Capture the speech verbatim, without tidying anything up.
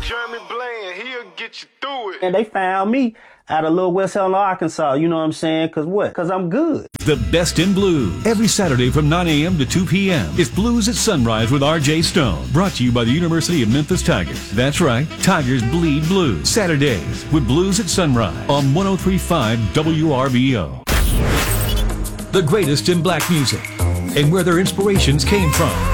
Jeremy Bland, he'll get you through it. And they found me out of Little West Helena, Arkansas. You know what I'm saying? Cause what? Cause I'm good. The best in blues. Every Saturday from nine a.m. to two p.m. It's Blues at Sunrise with R J Stone. Brought to you by the University of Memphis Tigers. That's right. Tigers bleed blues. Saturdays with Blues at Sunrise on one oh three point five W R B O. The greatest in black music and where their inspirations came from.